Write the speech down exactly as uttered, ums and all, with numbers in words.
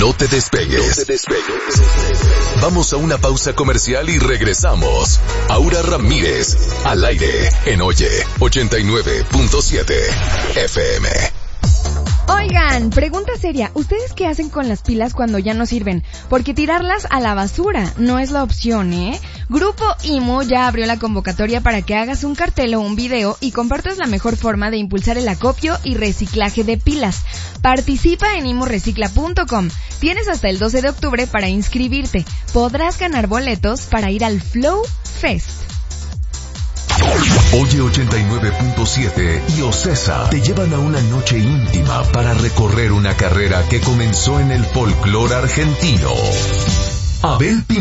No te despegues. No te despegues. Vamos a una pausa comercial y regresamos. Aura Ramírez, al aire, en Oye, ochenta y nueve punto siete F M. Oigan, pregunta seria, ¿ustedes qué hacen con las pilas cuando ya no sirven? Porque tirarlas a la basura no es la opción, ¿eh? Grupo I M O ya abrió la convocatoria para que hagas un cartel o un video y compartas la mejor forma de impulsar el acopio y reciclaje de pilas. Participa en imorecicla punto com. Tienes hasta el doce de octubre para inscribirte. Podrás ganar boletos para ir al Flow Fest. Oye ochenta y nueve punto siete y Ocesa te llevan a una noche íntima para recorrer una carrera que comenzó en el folclore argentino. Abel Pintos